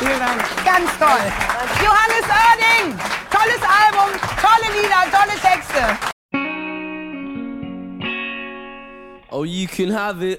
Vielen Dank. Ganz toll. Johannes Oerding. Tolles Album, tolle Lieder, tolle Texte. Oh, you can have it